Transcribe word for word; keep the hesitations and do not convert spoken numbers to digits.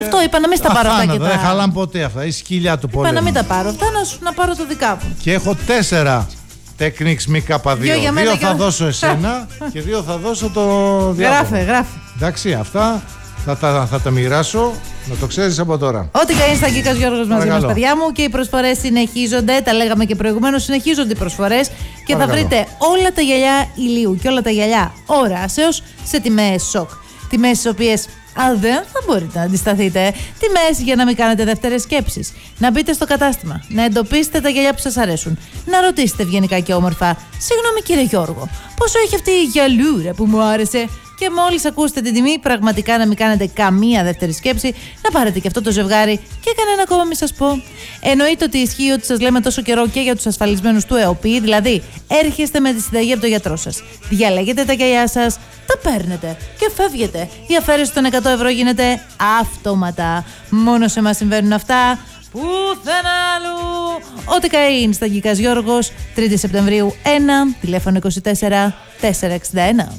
Αυτό είπα να μην στα πάρω αυτά και τα. Δεν χαλάνε ποτέ αυτά. Η σκυλιά του πόλεμου. Είπα να μην τα πάρω αυτά, να, σου, να πάρω το δικά μου. Και έχω τέσσερα Technics μη κάπα δύο. Δύο, δύο θα δώσω εσένα και δύο θα δώσω το διάβολο. Γράφε, γράφε. Εντάξει, αυτά θα τα, θα τα μοιράσω. Να το ξέρεις από τώρα. Ό,τι κάνει στα Γκίκας Γιώργος μαζί μας, παιδιά μου. Και οι προσφορές συνεχίζονται. Τα λέγαμε και προηγουμένως. Συνεχίζονται οι προσφορές. Και Παρακαλώ. θα βρείτε όλα τα γυαλιά ηλίου και όλα τα γυαλιά οράσεως σε τιμές σοκ. Τιμές τις οποίες α, δεν θα μπορείτε να αντισταθείτε. Τιμές για να μην κάνετε δεύτερες σκέψεις. Να μπείτε στο κατάστημα, να εντοπίσετε τα γυαλιά που σας αρέσουν. Να ρωτήσετε ευγενικά και όμορφα: συγγνώμη κύριε Γιώργο, πόσο έχει αυτή η γυαλούρα που μου άρεσε? Και μόλις ακούσετε την τιμή, πραγματικά να μην κάνετε καμία δεύτερη σκέψη, να πάρετε και αυτό το ζευγάρι και κανένα ακόμα μη σας πω. Εννοείται ότι ισχύει ότι σας λέμε τόσο καιρό και για τους ασφαλισμένους του ΕΟΠΗ, δηλαδή έρχεστε με τη συνταγή από τον γιατρό σας. Διαλέγετε τα γυαλιά σας, τα παίρνετε και φεύγετε. Η αφαίρεση των εκατό ευρώ γίνεται αυτόματα. Μόνο σε μας συμβαίνουν αυτά. Πουθενά αλλού. Ό,τι καεί στα Γκίκας Γιώργος, τρίτη Σεπτεμβρίου ένα, τηλέφωνο είκοσι τέσσερα τετρακόσια εξήντα ένα.